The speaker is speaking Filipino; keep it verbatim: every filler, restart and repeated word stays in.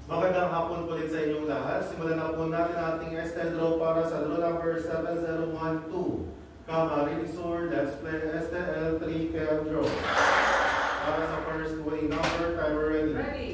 Magandang hapon po ulit sa inyong lahat. Simulan na po natin ating extend draw para sa draw number seven zero one two. Camarinesor, let's play S T L three K draw. Para sa first winning number, timer ready. Ready.